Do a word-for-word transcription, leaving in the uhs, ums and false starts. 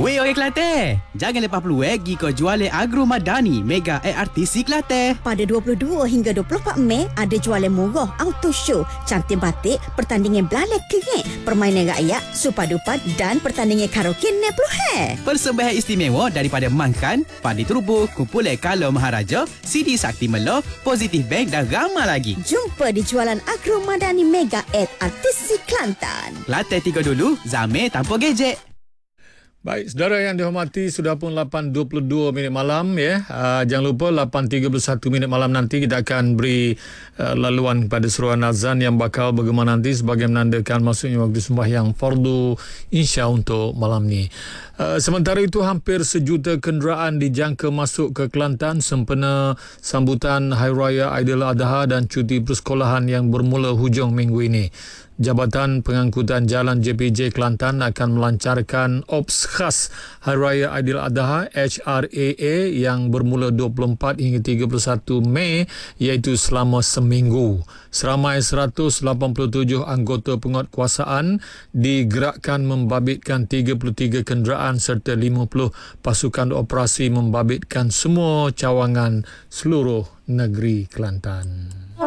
Weh orang Kelantan, jangan lepas peluang pergi ke jualan Agro Madani Mega A R T C Kelantan. Pada dua puluh dua hingga dua puluh empat Mei ada jualan murah auto show, cantik batik, pertandingan belalai kengek, permainan rakyat, supadupat dan pertandingan karaoke enam puluh he. Persembahan istimewa daripada Mangkan, Padi Terubu, Kumpulan Kalau Maharaja, C D Sakti Melo, Positif Bank dan ramai lagi. Jumpa di jualan Agro Madani Mega A R T C Kelantan. Kelantan tiga dulu, Zamir tanpa gadget. Baik, saudara yang dihormati, sudah pun lapan dua puluh dua minit malam ya. Uh, jangan lupa lapan tiga puluh satu minit malam nanti kita akan beri uh, laluan kepada seruan azan yang bakal bergema nanti sebagai menandakan masuknya waktu sembahyang fardu Isya untuk malam ni. Uh, sementara itu hampir sejuta kenderaan dijangka masuk ke Kelantan sempena sambutan Hari Raya Aidiladha dan cuti persekolahan yang bermula hujung minggu ini. Jabatan Pengangkutan Jalan J P J Kelantan akan melancarkan Ops Khas Hari Raya Aidiladha H R A A yang bermula dua puluh empat hingga tiga puluh satu Mei iaitu selama seminggu. Seramai seratus lapan puluh tujuh anggota penguatkuasaan digerakkan membabitkan tiga puluh tiga kenderaan serta lima puluh pasukan operasi membabitkan semua cawangan seluruh negeri Kelantan.